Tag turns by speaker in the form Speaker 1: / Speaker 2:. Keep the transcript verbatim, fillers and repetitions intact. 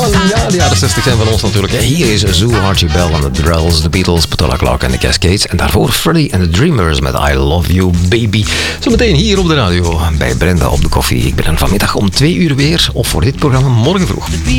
Speaker 1: Ja, de jaren zestig zijn van ons natuurlijk. Hier is Zoo, Archie Bell en de Drells, de Beatles, Petula Clark en de Cascades. En daarvoor Freddie and the Dreamers met I Love You Baby. Zometeen hier op de radio bij Brenda op de koffie. Ik ben er vanmiddag om twee uur weer, of voor dit programma morgen vroeg.